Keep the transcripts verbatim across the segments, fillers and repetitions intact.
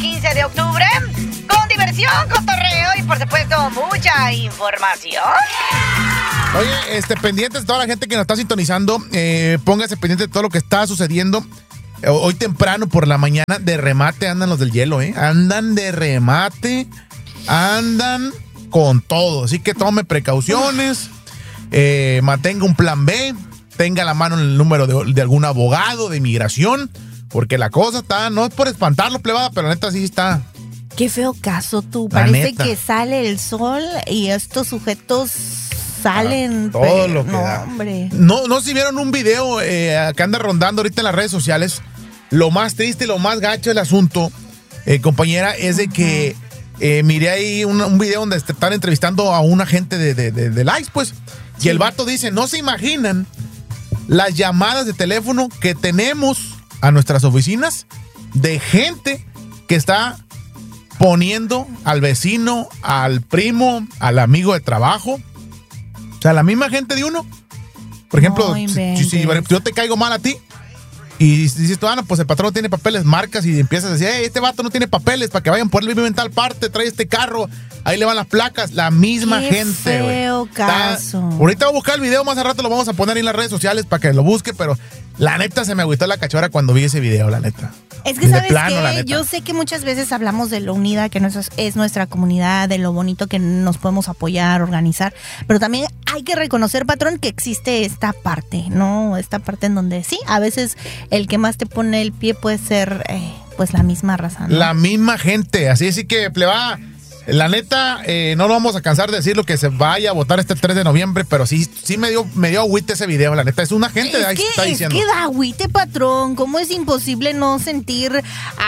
quince de octubre, con diversión, cotorreo y por supuesto mucha información. Oye, este, pendientes de toda la gente que nos está sintonizando, eh, póngase pendiente de todo lo que está sucediendo. Hoy temprano por la mañana de remate andan los del hielo, ¿eh? Andan de remate, andan con todo. Así que tome precauciones, eh, mantenga un plan B, tenga a la mano el número de, de algún abogado de inmigración, porque la cosa está, no es por espantarlo, plebada, pero la neta sí está. Qué feo caso tú, La parece neta. que sale el sol y estos sujetos salen. Todo pero, lo que no, da. hombre. No, no si vieron un video eh, que anda rondando ahorita en las redes sociales. Lo más triste, lo más gacho del asunto, eh, compañera, es de que eh, miré ahí un, un video donde están entrevistando a un agente de, de, de, del ICE, pues. Y el vato dice, no se imaginan las llamadas de teléfono que tenemos a nuestras oficinas de gente que está poniendo al vecino, al primo, al amigo de trabajo. O sea, la misma gente de uno. Por ejemplo, No si, inventes. si yo te caigo mal a ti y dices tú, ah, no, pues el patrón no tiene papeles, marcas y empiezas a decir, hey, este vato no tiene papeles para que vayan por él, vive en tal parte, trae este carro, ahí le van las placas, la misma Qué gente, güey. feo caso. Ahorita voy a buscar el video, más a rato lo vamos a poner ahí en las redes sociales para que lo busque, pero la neta se me agüitó la cachora cuando vi ese video, la neta. Es que, De ¿sabes plano, la qué? neta. Yo sé que muchas veces hablamos de lo unida que nos- es nuestra comunidad, de lo bonito que nos podemos apoyar, organizar, pero también hay que reconocer, patrón, que existe esta parte, ¿no? Esta parte en donde sí, a veces el que más te pone el pie puede ser, eh, pues, la misma raza, ¿no? La misma gente, así es que pleba, la neta, eh, no lo vamos a cansar de decir lo que se vaya a votar este tres de noviembre, pero sí, sí me dio, me dio agüite ese video, la neta, es una gente de Es ahí que, está es diciendo. que da agüite, patrón. ¿Cómo es imposible no sentir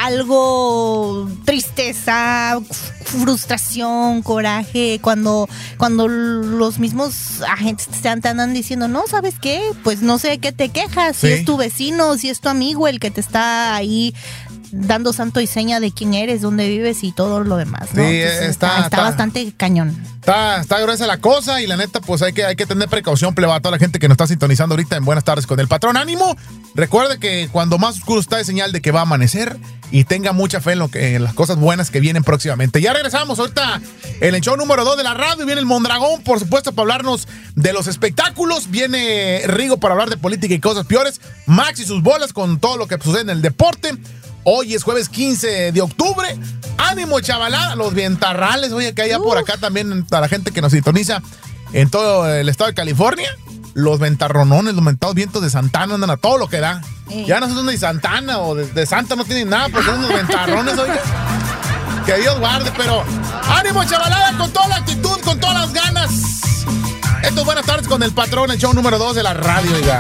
algo, tristeza, frustración, coraje, cuando, cuando los mismos agentes te andan- te andan diciendo, no, ¿sabes qué? Pues no sé de qué te quejas, si Sí. es tu vecino, si es tu amigo el que te está ahí dando santo y seña de quién eres, dónde vives y todo lo demás, ¿no? Sí, Entonces, está- está, está está- bastante cañón. Está, está gruesa la cosa y la neta, pues hay que, hay que tener precaución, pleba, a toda la gente que nos está sintonizando ahorita en Buenas Tardes con el Patrón. ¡Ánimo! Recuerde que cuando más oscuro está es señal de que va a amanecer y tenga mucha fe en, lo que, en las cosas buenas que vienen próximamente. Ya regresamos ahorita en el show número dos de la radio. Viene el Mondragón, por supuesto, para hablarnos de los espectáculos. Viene Rigo para hablar de política y cosas peores. Max y sus bolas con todo lo que sucede en el deporte. Hoy es jueves quince de octubre. ¡Ánimo, chavalada! Los vientarrales, oye, que allá por acá también, a la gente que nos sintoniza en todo el estado de California. Los ventarronones, los mentados vientos de Santana andan a todo lo que da. Eh. Ya no son de Santana o de, de Santa, no tienen nada, porque son unos ventarrones, oye. Que Dios guarde, pero ánimo, chavalada, con toda la actitud, con todas las ganas. Esto es Buenas Tardes con el Patrón, el show número dos de la radio, oiga.